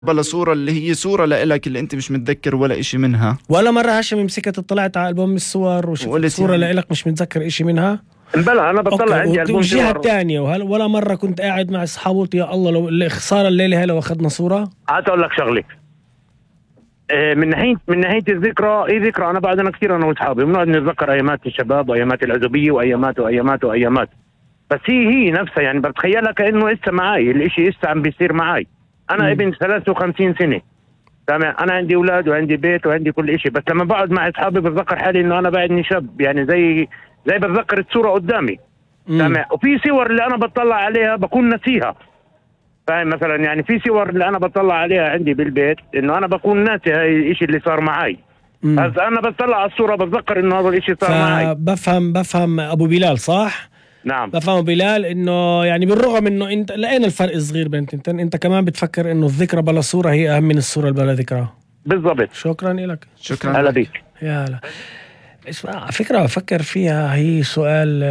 بلا صورة اللي هي صورة لإلك اللي انت مش متذكر ولا اشي منها؟ ولا مرة هاشم مسكت اطلعت على ألبوم الصور وشفت صورة يعني لإلك مش متذكر اشي منها؟ بلا انا بطلع عندي ألبوم الجهة الثانية. ولا مرة كنت قاعد مع اصحابي قلت يا الله لو خسارة الليلة هاي لو اخذنا صورة؟ عاد اقول لك شغله، من ناحيه الذكرى، ايه ذكرى؟ انا بعدنا كثير انا واصحابي بنقعد نتذكر ايامات الشباب وايامات العزوبيه وايامات، بس هي نفسها يعني بتخيلها كانه لسه معي، الاشي لسه عم بيصير معي. انا ابن 53 سنه، تمام، انا عندي اولاد وعندي بيت وعندي كل اشي، بس لما بقعد مع اصحابي بتذكر حالي انه انا بعدني شاب، يعني زي بتذكر الصوره قدامي، تمام. وفي صور اللي انا بطلع عليها بكون نسيها، فاهم؟ مثلا يعني في صور اللي انا بطلع عليها عندي بالبيت انه انا بكون ناسي هاي الاشي اللي صار معي، بس انا بطلع على الصوره بتذكر انه هذا الاشي صار معي. بفهم ابو بلال صح؟ نعم بفهم ابو بلال انه يعني بالرغم انه انت لقينا الفرق الصغير بين انت كمان بتفكر انه الذكرى بلا صوره هي اهم من الصوره اللي بلا ذكرى. بالضبط. شكرا لك. شكرا هلا بيك. يا هلا. اسمع فكره بفكر فيها، هي سؤال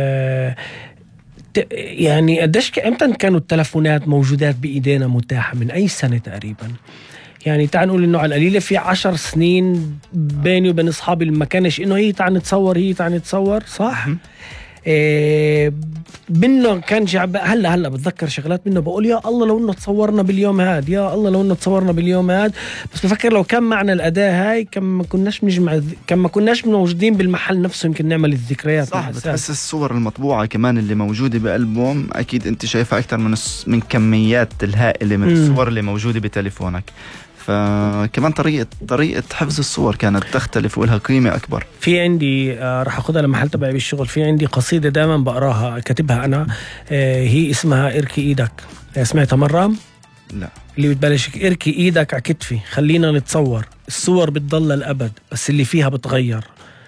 يعني قديش امتى كانوا التلفونات موجودات بايدينا متاحه؟ من اي سنه تقريبا؟ يعني تعال نقول انه على القليله في 10 سنين بيني وبين اصحابي اللي ما كانش انه هي تعال نتصور صح؟ منه كان هلا بتذكر شغلات منه بقول يا الله لو انه تصورنا باليوم هاد، يا الله لو انه تصورنا باليوم هاد. بس بفكر لو كان معنا الاداة هاي كم ما كناش نجمع، كم ما كناش موجودين بالمحل نفسه يمكن نعمل الذكريات. صح. بتحس الصور المطبوعة كمان اللي موجودة بألبوم اكيد انت شايفها اكثر من كميات الهائلة من الصور اللي موجودة بتليفونك، فكمان طريقة حفظ الصور كانت تختلف ولها قيمة أكبر. في عندي راح أخذها لمحل تبعي بالشغل، في عندي قصيدة دائما بقراها كاتبها أنا، هي اسمها اركي إيدك. سمعتها مرة؟ لا. اللي بتبلش اركي إيدك على كتفي خلينا نتصور، الصور بتضل للأبد بس اللي فيها بتغير.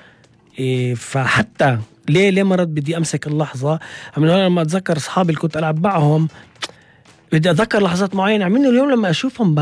فحتى ليه مرات بدي أمسك اللحظة من هنا لما أتذكر أصحابي اللي كنت ألعب معهم، بدي أتذكر لحظات معينة منه اليوم لما أشوفهم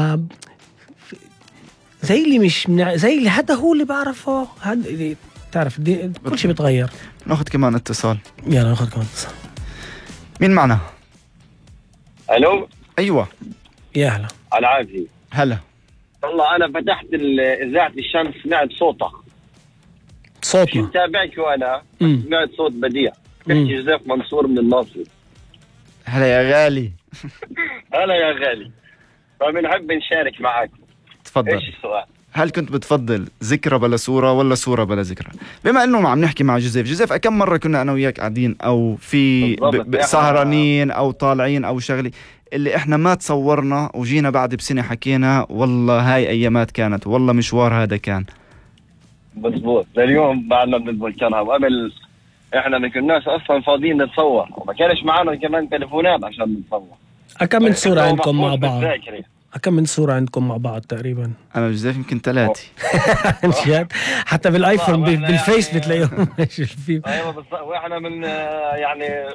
زي اللي مش زي اللي هذا هو اللي بعرفه، هذا تعرف كل شيء بتغير. ناخذ كمان اتصال. يلا ناخذ كمان اتصال. مين معنا؟ الو. ايوه يا هلا. على عافية. هلا. والله انا فتحت اذاعة الشمس، سمعت صوتنا مش متابعك وانا سمعت صوت بديع بحكي جوزيف منصور من الناصر. هلا يا غالي. هلا يا غالي، فبنحب نشارك معك. تفضل. ايش السؤال؟ هل كنت بتفضل ذكرى بلا صورة ولا صورة بلا ذكرى؟ بما انه عم نحكي مع جوزيف كم مرة كنا انا وياك قاعدين او في سهرانين او طالعين او شغلي اللي احنا ما تصورنا وجينا بعد بسنة حكينا والله هاي ايامات كانت، والله مشوار هذا كان. مزبوط. لليوم بعدنا بنتذكرها، وقبل احنا ما كناش اصلا فاضيين نتصور وما كانش معنا كمان تليفونات عشان نتصور. كم من صورة عندكم مع بعض؟ كم من صورة عندكم مع بعض تقريبا؟ أنا وجوزيف يمكن 3. حتى بالآيفون بالفيس بتلاقيهم. أيوة بالضبط. وإحنا من يعني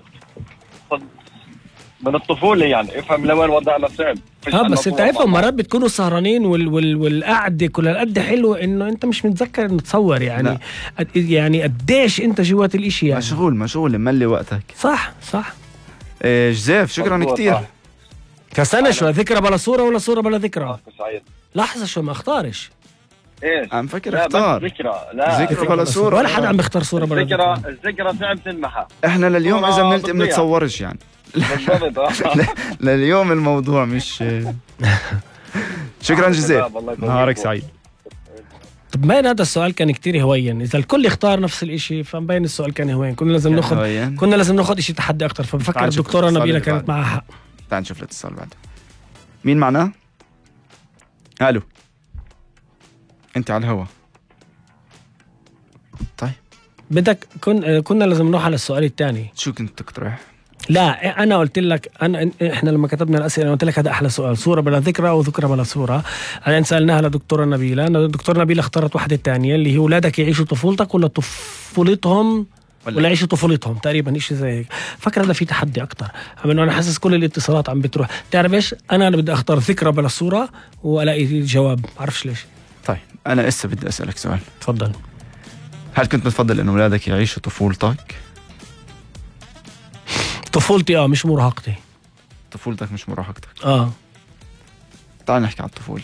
من الطفولة يعني افهم لوين وضعنا صعب. بس تعرفوا مرات بتكونوا سهرانين والقعدة كل القد حلوة إنه أنت مش متذكر إنه تصور يعني. يعني قديش أنت جوات الإشي يعني. مشغول مملي وقتك. صح. جوزيف شكرا كتير. فاستنى شوي، ذكرى بلا صورة ولا صورة بلا ذكرى؟ سعيد. لحظة شو ما اختارش. ايش؟ عم فكر اختار. ذكرى بلا صورة. ولا حدا عم بيختار صورة بلا ذكرى. الذكرى صعب تنمحى. احنا لليوم اذا بنلتقي بنتصورش يعني. لليوم الموضوع مش. شكرا جزيل. نهارك سعيد. طب ما هذا السؤال كان كتير هوين، إذا الكل يختار نفس الإشي فمبين السؤال كان هوين. كنا لازم ناخد إشي تحدي أكتر. فبفكر الدكتورة نبيلة كانت معها حق. تعال نشوف الاتصال بعده. مين معنا؟ الو، انت على الهوا. طيب بدك كنا لازم نروح على السؤال الثاني. شو كنت تقترح؟ لا انا قلت لك احنا لما كتبنا الاسئله قلت لك هذا احلى سؤال، صوره بلا ذكرى او ذكرى بلا صوره. بعدين سالناها لدكتوره نبيله، الدكتوره نبيله اختارت واحده الثانيه اللي هي اولادك يعيشوا طفولتك ولا طفولتهم ولا يعيشوا طفولتهم، تقريبا شيء زي هيك. فكر هذا في تحدي اكثر، انا حاسس كل الاتصالات عم بتروح. تعرف ايش، انا بدي اختار ذكرى بلا صوره والاقي جواب، بعرفش ليش. طيب انا لسه بدي اسالك سؤال. تفضل. هل كنت بتفضل ان اولادك يعيشوا طفولتك؟ طفولتي مش مراهقتي. طفولتك مش مراهقتك. تعال نحكي عن الطفولة.